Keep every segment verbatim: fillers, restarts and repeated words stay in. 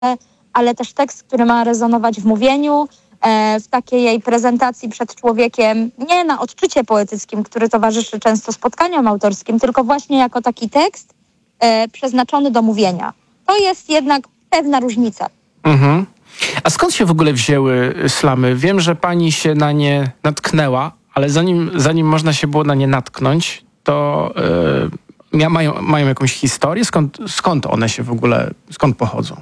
ale też tekst, który ma rezonować w mówieniu, w takiej jej prezentacji przed człowiekiem, nie na odczycie poetyckim, który towarzyszy często spotkaniom autorskim, tylko właśnie jako taki tekst przeznaczony do mówienia. To jest jednak pewna różnica. Mhm. A skąd się w ogóle wzięły slamy? Wiem, że pani się na nie natknęła, ale zanim, zanim można się było na nie natknąć, to yy, mają, mają jakąś historię? Skąd, skąd one się w ogóle, skąd pochodzą?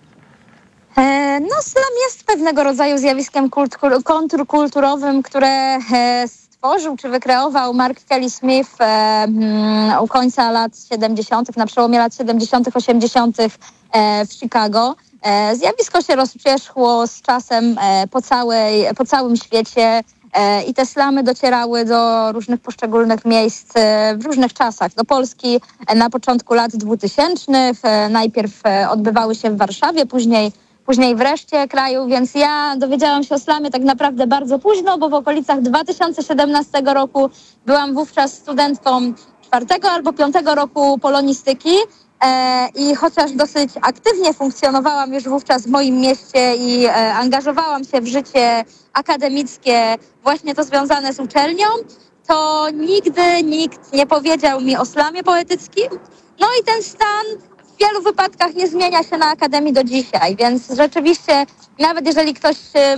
E, no slam jest pewnego rodzaju zjawiskiem kult, kontrkulturowym, które e, stworzył czy wykreował Mark Kelly Smith e, m, u końca lat siedemdziesiątych, na przełomie lat siedemdziesiątych, osiemdziesiątych e, w Chicago. E, zjawisko się rozpierzchło z czasem e, po, całej, po całym świecie e, i te slamy docierały do różnych poszczególnych miejsc e, w różnych czasach. Do Polski e, na początku lat dwutysięcznych, e, najpierw e, odbywały się w Warszawie, później Później w reszcie kraju, więc ja dowiedziałam się o slamie tak naprawdę bardzo późno, bo w okolicach dwa tysiące siedemnastego roku byłam wówczas studentką czwartego albo piątego roku polonistyki e, i chociaż dosyć aktywnie funkcjonowałam już wówczas w moim mieście i e, angażowałam się w życie akademickie, właśnie to związane z uczelnią, to nigdy nikt nie powiedział mi o slamie poetyckim. No i ten stan w wielu wypadkach nie zmienia się na Akademii do dzisiaj, więc rzeczywiście nawet jeżeli ktoś y,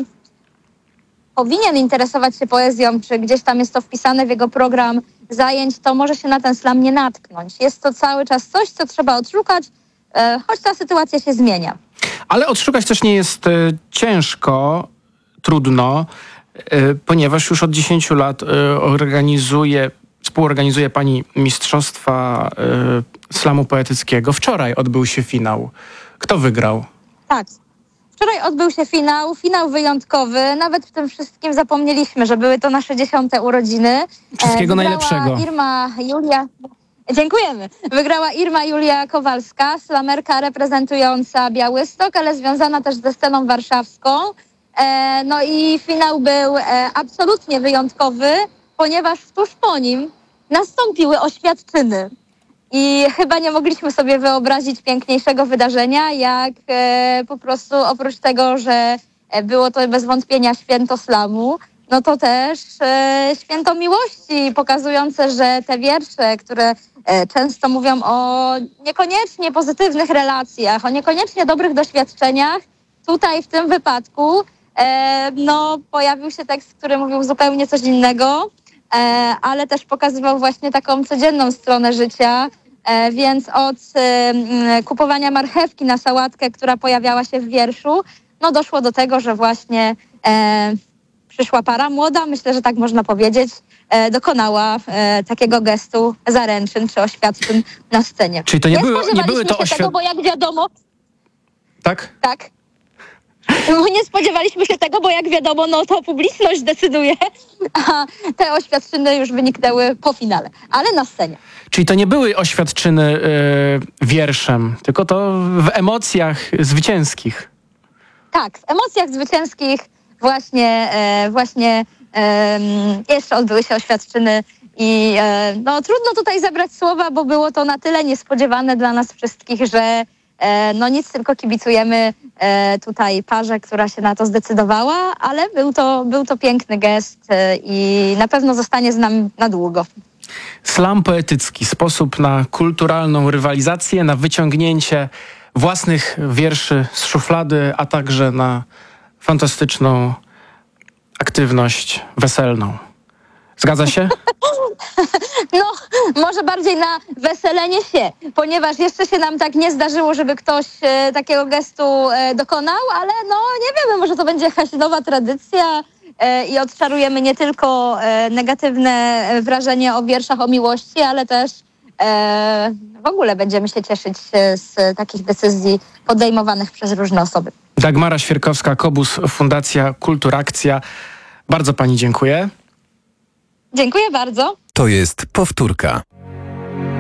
powinien interesować się poezją, czy gdzieś tam jest to wpisane w jego program zajęć, to może się na ten slam nie natknąć. Jest to cały czas coś, co trzeba odszukać, y, choć ta sytuacja się zmienia. Ale odszukać też nie jest y, ciężko, trudno, y, ponieważ już od dziesięciu lat y, organizuje Współorganizuje pani mistrzostwa y, slamu poetyckiego. Wczoraj odbył się finał. Kto wygrał? Tak. Wczoraj odbył się finał, finał wyjątkowy. Nawet w tym wszystkim zapomnieliśmy, że były to nasze dziesiąte urodziny. Wszystkiego e, najlepszego. Irma Julia... Dziękujemy. Wygrała Irma Julia Kowalska, slamerka reprezentująca Białystok, ale związana też ze sceną warszawską. E, no i finał był e, absolutnie wyjątkowy, ponieważ tuż po nim nastąpiły oświadczyny. I chyba nie mogliśmy sobie wyobrazić piękniejszego wydarzenia, jak e, po prostu oprócz tego, że było to bez wątpienia święto slamu, no to też e, święto miłości, pokazujące, że te wiersze, które e, często mówią o niekoniecznie pozytywnych relacjach, o niekoniecznie dobrych doświadczeniach, tutaj w tym wypadku e, no, pojawił się tekst, który mówił zupełnie coś innego, ale też pokazywał właśnie taką codzienną stronę życia, więc od kupowania marchewki na sałatkę, która pojawiała się w wierszu, no doszło do tego, że właśnie e, przyszła para młoda, myślę, że tak można powiedzieć, e, dokonała e, takiego gestu zaręczyn czy oświadczyn na scenie. Czyli to nie, nie były, nie były to oświadczenia? Bo jak wiadomo... Tak? Tak. No, nie spodziewaliśmy się tego, bo jak wiadomo, no to publiczność decyduje, a te oświadczyny już wyniknęły po finale, ale na scenie. Czyli to nie były oświadczyny yy, wierszem, tylko to w emocjach zwycięskich. Tak, w emocjach zwycięskich właśnie, e, właśnie e, jeszcze odbyły się oświadczyny i e, no trudno tutaj zebrać słowa, bo było to na tyle niespodziewane dla nas wszystkich, że no nic, tylko kibicujemy tutaj parze, która się na to zdecydowała, ale był to, był to piękny gest i na pewno zostanie z nami na długo. Slam poetycki, sposób na kulturalną rywalizację, na wyciągnięcie własnych wierszy z szuflady, a także na fantastyczną aktywność weselną. Zgadza się? No, może bardziej na weselenie się, ponieważ jeszcze się nam tak nie zdarzyło, żeby ktoś e, takiego gestu e, dokonał, ale no nie wiemy, może to będzie jakaś nowa tradycja e, i odczarujemy nie tylko e, negatywne wrażenie o wierszach o miłości, ale też e, w ogóle będziemy się cieszyć z takich decyzji podejmowanych przez różne osoby. Dagmara Świerkowska-Kobus, Fundacja Kulturakcja. Bardzo pani dziękuję. Dziękuję bardzo. To jest powtórka.